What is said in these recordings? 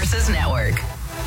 Forces Network.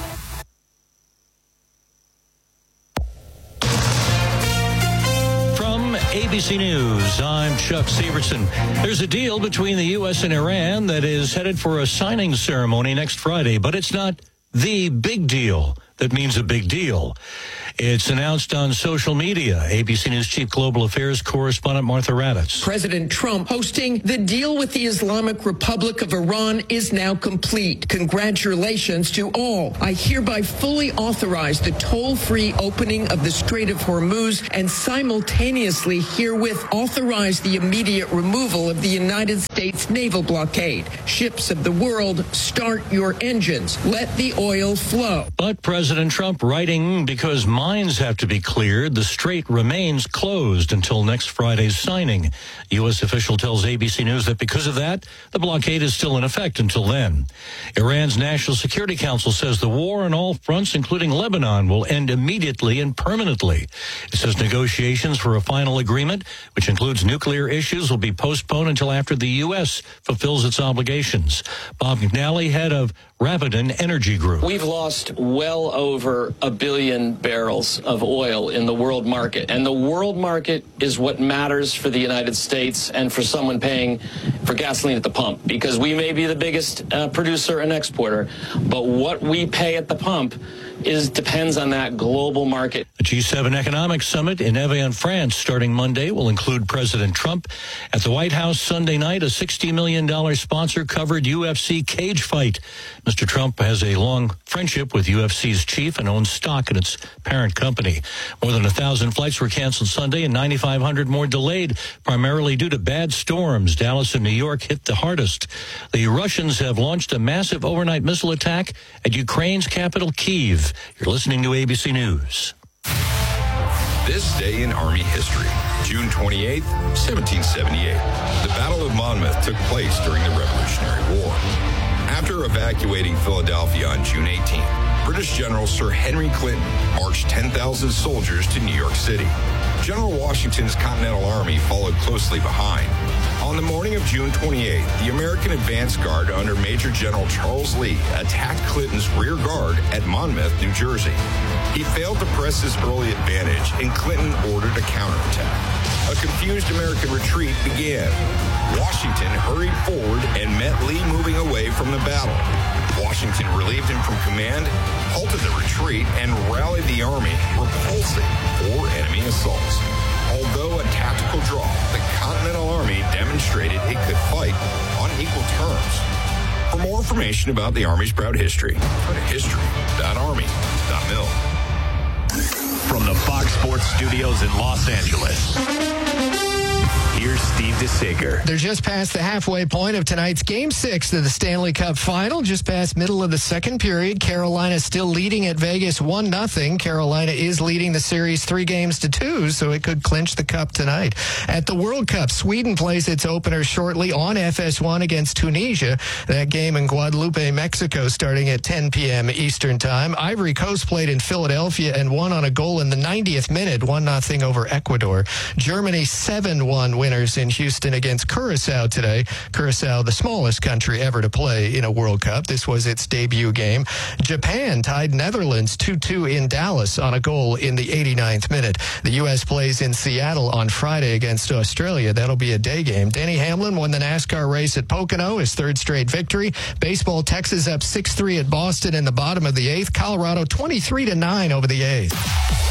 From ABC News, I'm Chuck Severson. There's a deal between the U.S. and Iran that is headed for a signing ceremony next Friday, but it's not the big deal that means a big deal. It's announced on social media. ABC News Chief Global Affairs Correspondent Martha Raddatz. President Trump posting, the deal with the Islamic Republic of Iran is now complete. Congratulations to all. I hereby fully authorize the toll-free opening of the Strait of Hormuz and simultaneously herewith authorize the immediate removal of the United States naval blockade. Ships of the world, start your engines. Let the oil flow. But President Trump writing, because mines have to be cleared, the strait remains closed until next Friday's signing. U.S. official tells ABC News that because of that, the blockade is still in effect until then. Iran's National Security Council says the war on all fronts, including Lebanon, will end immediately and permanently. It says negotiations for a final agreement, which includes nuclear issues, will be postponed until after the U.S. fulfills its obligations. Bob McNally, head of Rapidan Energy Group. We've lost well over 1 billion barrels of oil in the world market. And the world market is what matters for the United States and for someone paying for gasoline at the pump. Because we may be the biggest producer and exporter, but what we pay at the pump depends on that global market. The G7 Economic Summit in Evian, France, starting Monday, will include President Trump. At the White House Sunday night, a $60 million sponsor-covered UFC cage fight. Mr. Trump has a long friendship with UFC's chief and owns stock in its parent company. More than 1,000 flights were canceled Sunday and 9,500 more delayed, primarily due to bad storms. Dallas and New York hit the hardest. The Russians have launched a massive overnight missile attack at Ukraine's capital, Kyiv. You're listening to ABC News. This day in Army history, June 28, 1778. The Battle of Monmouth took place during the Revolutionary War. After evacuating Philadelphia on June 18, British General Sir Henry Clinton marched 10,000 soldiers to New York City. General Washington's Continental Army followed closely behind. On the morning of June 28, the American advance guard under Major General Charles Lee attacked Clinton's rear guard at Monmouth, New Jersey. He failed to press his early advantage, and Clinton ordered a counterattack. A confused American retreat began. Washington hurried forward and met Lee moving away from the battle. Washington relieved him from command, halted the retreat, and rallied the army, repulsing 4 enemy assaults. Although a tactical draw, the Continental Army demonstrated it could fight on equal terms. For more information about the Army's proud history, go to history.army.mil. From the Fox Sports Studios in Los Angeles, here's Steve DeSager. They're just past the halfway point of tonight's Game 6 of the Stanley Cup Final. Just past middle of the second period. Carolina still leading at Vegas 1-0. Carolina is leading the series 3-2, so it could clinch the cup tonight. At the World Cup, Sweden plays its opener shortly on FS1 against Tunisia. That game in Guadalupe, Mexico, starting at 10 p.m. Eastern Time. Ivory Coast played in Philadelphia and won on a goal in the 90th minute, 1-0 over Ecuador. Germany 7-1 winners in Houston against Curacao today. Curacao, the smallest country ever to play in a World Cup. This was its debut game. Japan tied Netherlands 2-2 in Dallas on a goal in the 89th minute. The U.S. plays in Seattle on Friday against Australia. That'll be a day game. Denny Hamlin won the NASCAR race at Pocono, his third straight victory. Baseball, Texas up 6-3 at Boston in the bottom of the 8th. Colorado 23-9 over the 8th.